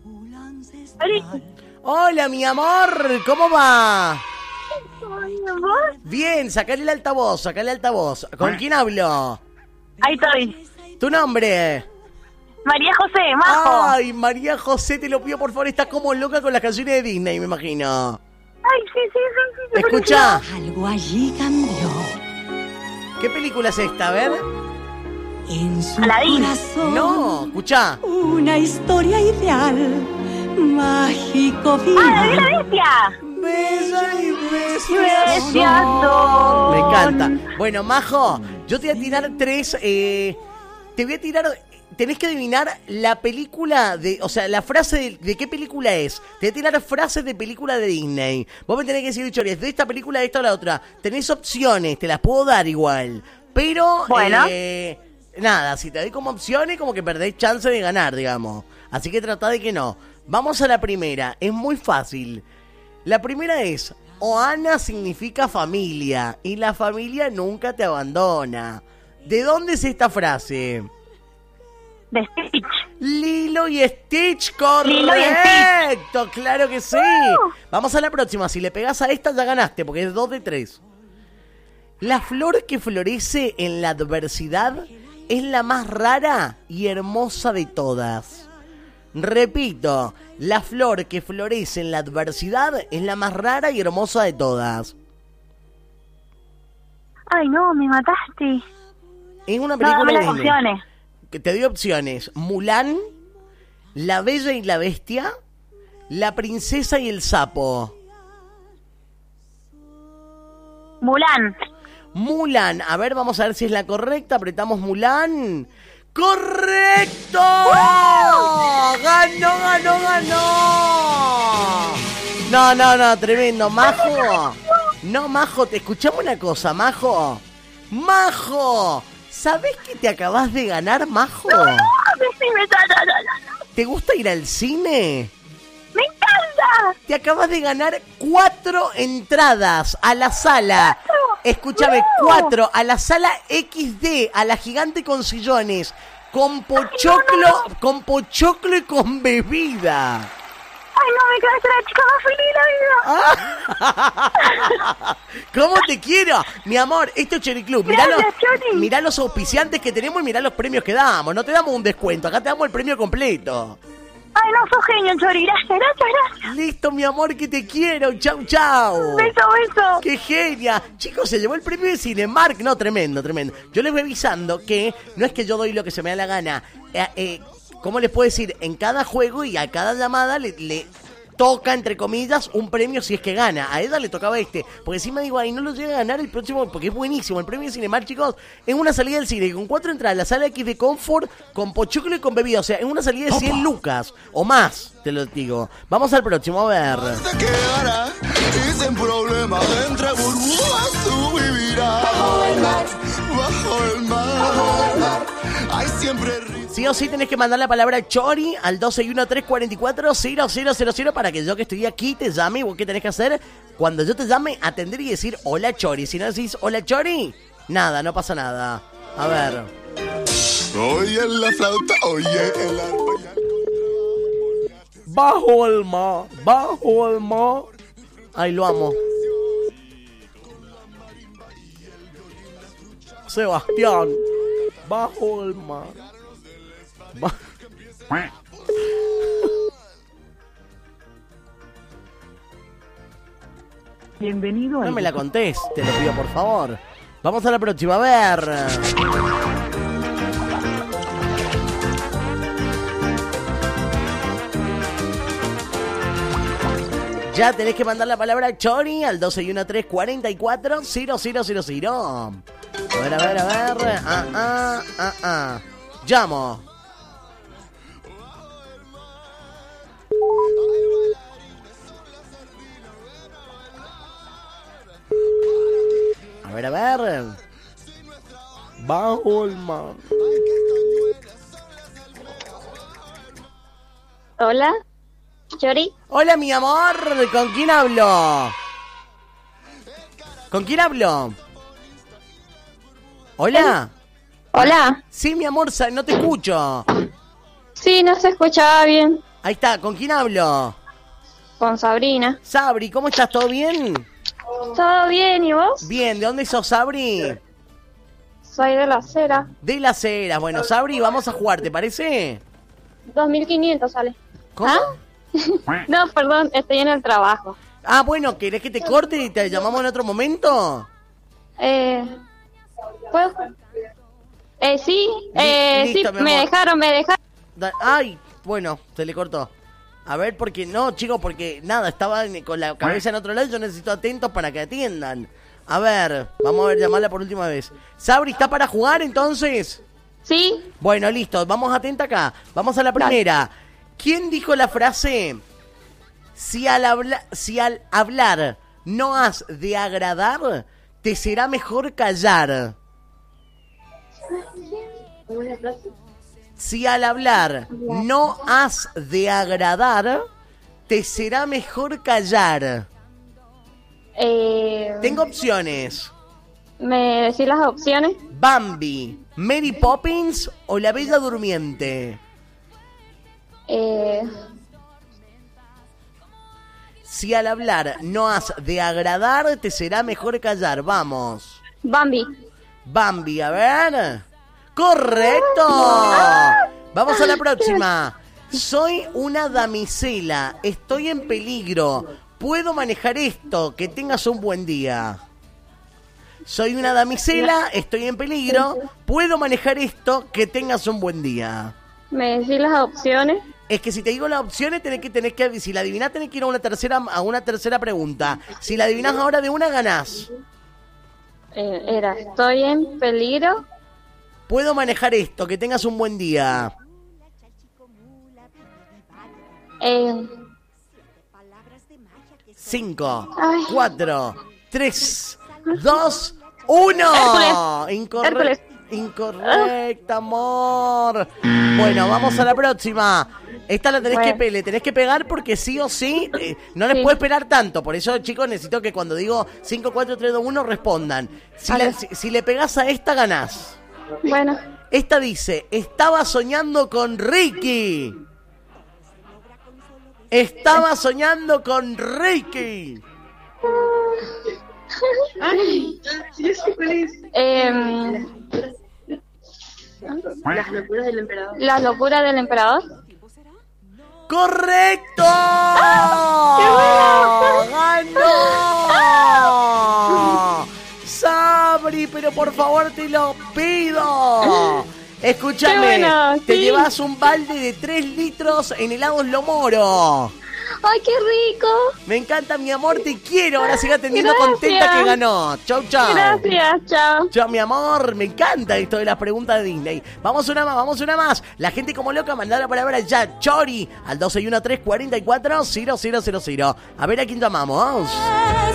Hola, mi amor, ¿cómo va? ¿Vos? Bien, sacale el altavoz. ¿Con quién hablo? Ahí estoy. ¿Tu nombre? María José, Majo. Ay, María José, te lo pido por favor, estás como loca con las canciones de Disney, me imagino. Ay, sí. Escucha. Algo allí cambió. ¿Qué película es esta? A ver. En su Aladín. corazón. No, escucha. Una historia ideal. Mágico ¡Ah, la final. bestia! Bella y Bestia son. Me encanta. Bueno, Majo, yo te voy a tirar tres. Te voy a tirar. Tenés que adivinar la película o sea, la frase de qué película es. Te voy a tirar frases de película de Disney. Vos me tenés que decir, Chori, es de esta película, de esta o la otra. Tenés opciones, te las puedo dar igual. Pero, Bueno. nada, si te doy como opciones, como que perdés chance de ganar, digamos. Así que tratá de que no. Vamos a la primera, es muy fácil. La primera es, Ohana significa familia, y la familia nunca te abandona. ¿De dónde es esta frase? De Stitch. Lilo y Stitch, correcto, Lilo y Stitch. claro que sí. Vamos a la próxima, si le pegás a esta ya ganaste, porque es 2 de 3. La flor que florece en la adversidad es la más rara y hermosa de todas. Repito, la flor que florece en la adversidad es la más rara y hermosa de todas. Ay, no, me mataste. Es una No, película dame de las Disney. opciones. Que te doy opciones. Mulan, La Bella y la Bestia, La Princesa y el Sapo. Mulan. Mulan, a ver, vamos a ver si es la correcta. Apretamos Mulan. ¡Correcto! ¡Ganó! No, tremendo, Majo. No, Majo, te escuchamos una cosa, Majo. ¡Majo! ¿Sabés que te acabás de ganar, Majo? Decime, ¿Te gusta ir al cine? ¡Me encanta! Te acabas de ganar 4 entradas a la sala. Escúchame, 4 a la sala XD, a la gigante con sillones, con pochoclo, con pochoclo y con bebida. Ay, no, me quedaste la chica más feliz de la vida. ¿Cómo te quiero? Mi amor, esto es Cherry Club. Gracias, Chori. Mirá los auspiciantes que tenemos y mirá los premios que damos. No te damos un descuento, acá te damos el premio completo. Ay, no, sos genio, Chori. Gracias. Listo, mi amor, que te quiero. Chau. Beso. ¡Qué genia! Chicos, se llevó el premio de Cinemark. No, tremendo. Yo les voy avisando que no es que yo doy lo que se me da la gana. ¿Cómo les puedo decir? En cada juego y a cada llamada le toca, entre comillas, un premio si es que gana. A ella le tocaba porque encima digo, ay, no lo llega a ganar el próximo, porque es buenísimo. El premio de Cinemark, chicos, es una salida del cine con 4 entradas, la sala X de Comfort, con pochoclo y con bebida. O sea, es una salida de 100 lucas o más, te lo digo. Vamos al próximo, a ver. Te quedará y sin problema entre burbujas tú vivirás. Bajo el mar. Hay siempre río. Sí o sí tenés que mandar la palabra Chori al 261-344-0000 para que yo que estoy aquí te llame. ¿Y vos qué tenés que hacer? Cuando yo te llame, atender y decir hola Chori. Si no decís hola Chori, nada, no pasa nada. A ver. Oye la flauta, oye el arpa. Bajo el mar. Ay, lo amo. Sebastián. Bajo el mar. Bienvenido No me la contés, te lo pido por favor. Vamos a la próxima, a ver. Ya tenés que mandar la palabra Chori al 261-344-0000. A ver. Llamo. A ver. Bajo el mar. Hola, Chori. Hola, mi amor. ¿Con quién hablo? Hola. Hola. Sí, mi amor, no te escucho. Sí, no se escuchaba bien. Ahí está, ¿con quién hablo? Con Sabrina. Sabri, ¿cómo estás? ¿Todo bien? ¿Todo bien? ¿Y vos? Bien, ¿de dónde sos, Sabri? Soy de la acera. De Las Heras. Bueno, Sabri, vamos a jugar, ¿te parece? 2.500 sale. ¿Cómo? No, perdón, estoy en el trabajo. Ah, bueno, ¿querés que te corte y te llamamos en otro momento? ¿Puedo? Sí, Listo, sí, mi me amor. dejaron. Ay, bueno, se le cortó. A ver, porque no, chicos, porque nada, estaba con la cabeza en otro lado y yo necesito atentos para que atiendan. A ver, vamos a ver, llamarla por última vez. Sabri, ¿está para jugar entonces? Sí, Bueno, listo, vamos atenta acá. Vamos a la primera. ¿Quién dijo la frase? Si al hablar no has de agradar, te será mejor callar. Si al hablar no has de agradar, te será mejor callar. Tengo opciones. ¿me decís las opciones? Bambi, Mary Poppins o La Bella Durmiente. Si al hablar no has de agradar, te será mejor callar. Vamos. Bambi. Bambi, a ver. ¡Correcto! Vamos a la próxima. Soy una damisela. Estoy en peligro. ¿Puedo manejar esto? Que tengas un buen día. Soy una damisela. Estoy en peligro. ¿Puedo manejar esto? Que tengas un buen día. ¿Me decís las opciones? Es que si te digo las opciones, tenés que si la adivinás, tenés que ir a una tercera pregunta. Si la adivinás ahora de una, ganás. Estoy en peligro. Puedo manejar esto, que tengas un buen día. 5, Ay. 4, 3, 2, 1. Hércules. Incorrecta, amor. Bueno, vamos a la próxima. Esta la le tenés que pegar porque sí o sí, no les Sí. puedo esperar tanto. Por eso, chicos, necesito que cuando digo 5, 4, 3, 2, 1 respondan. Si le pegás a esta, ganás. Bueno, Esta dice, estaba soñando con Ricky. Estaba soñando con Ricky. Las locuras del emperador. Las locuras del emperador. ¡Correcto! ¡Ganó! Sabri, pero por favor te lo pido. Escúchame, Qué bueno, te sí. llevas un balde de 3 litros en helados Lomoro. ¡Ay, qué rico! Me encanta, mi amor, te quiero. Ahora siga atendiendo Gracias. contenta que ganó. Chau, chau. Gracias, chao. Chao, mi amor, me encanta esto de las preguntas de Disney. Vamos una más. La gente como loca, mandá la palabra ya, Chori, al 1213440000. A ver a quién llamamos.